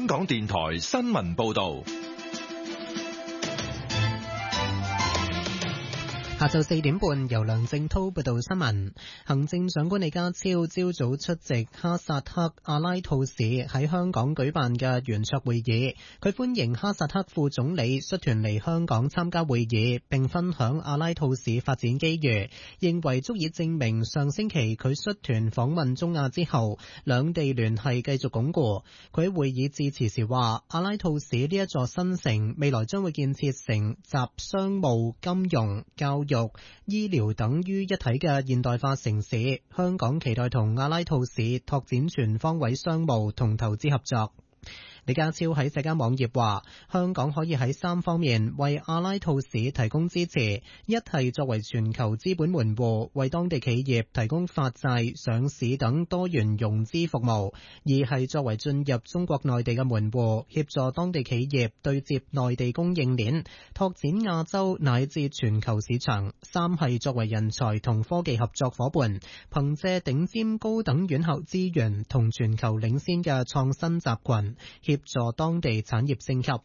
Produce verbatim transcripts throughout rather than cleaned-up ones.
港電台新聞報道。 下晝四點半，由梁正濤報道新聞。行政長官李家超朝早出席哈薩克阿拉吐市喺香港舉辦嘅圓桌會議，佢歡迎哈薩克副總理率團嚟香港參加會議，並分享阿拉吐市發展機遇，認為足以證明上星期佢率團訪問中亞之後，兩地聯繫繼續鞏固。佢喺會議致辭時話，阿拉吐市呢一座新城未來將會建設成集商務、金融、教育、醫療等於一體嘅現代化城市，香港期待同阿拉吐市拓展全方位商務同投資合作。李家超喺社交網頁話，香港可以喺三方面為阿拉吐市提供支持，一係作為全球資本門戶，為當地企業提供發債、上市等多元融資服務；二係作為進入中國內地嘅門戶，協助當地企業對接內地供應鏈，拓展亞洲乃至全球市場；三係作為人才同科技合作夥伴，憑借頂尖高等院校資源同全球領先嘅創新集群，協助當地產業升級。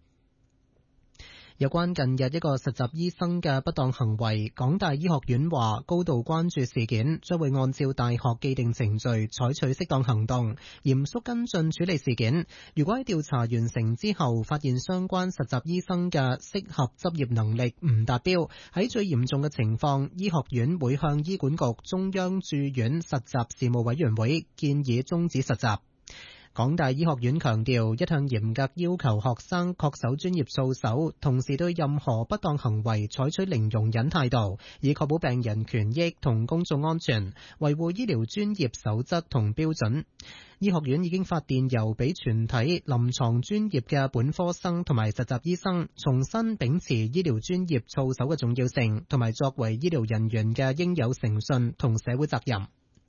有關近日一個實習醫生嘅不當行為，港大醫學院話高度關注事件，將會按照大學既定程序採取適當行動，嚴肅跟進處理事件。如果喺調查完成之後發現相關實習醫生嘅適合執業能力唔達標，喺最嚴重嘅情況，醫學院會向醫管局中央駐院實習事務委員會建議終止實習。港大醫學院強調，一向嚴格要求學生恪守專業操守，同時對任何不當行為採取零容忍態度，以確保病人權益同公眾安全，維護醫療專業守則同標準。醫學院已經發電郵俾全體臨床專業嘅本科生同埋實習醫生，重新秉持醫療專業操守嘅重要性，同埋作為醫療人員嘅應有誠信同社會責任。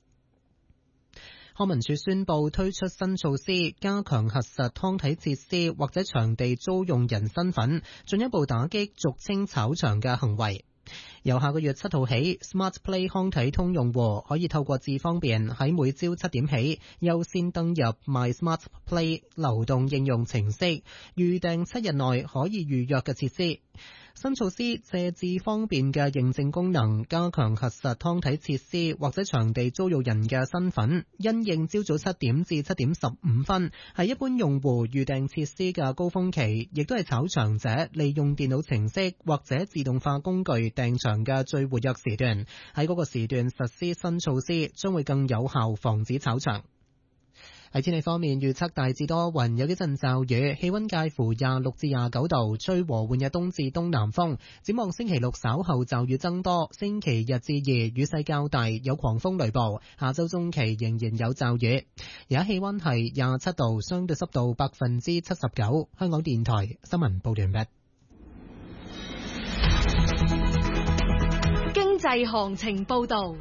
康文署宣布推出新措施，加強核實康體設施或者場地租用人身份，進一步打擊俗稱炒場嘅行為。由下個月七號起 ，Smart Play 康體通用戶可以透過智方便喺每朝七點起優先登入 My Smart Play 流動應用程式，預訂七日內可以預約嘅設施。新措施借智方便嘅認證功能，加強核實康體設施或者場地租用人嘅身份。因應朝早七點至七點十五分係一般用戶預訂設施嘅高峰期，亦都係炒場者利用電腦程式或者自動化工具訂場嘅最活躍時段。喺嗰個時段實施新措施，將會更有效防止炒場。喺天氣方面，預測大致多雲，有幾陣驟雨，氣溫介乎廿六至廿九度，吹和緩嘅東至東南風。展望星期六稍後驟雨增多，星期日至二雨勢較大，有狂風雷暴。下周中期仍然有驟雨。而家氣溫係廿七度，相對濕度百分之七十九。香港電台新聞報完畢。 經濟行情報道。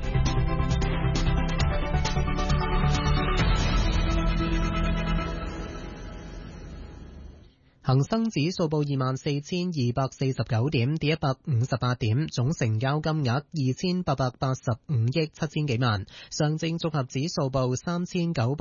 恒生指數報二萬四千二百四十九點，跌一百五十八點，總成交金額二千八百八十五億七千幾萬。上證綜合指數報三千九百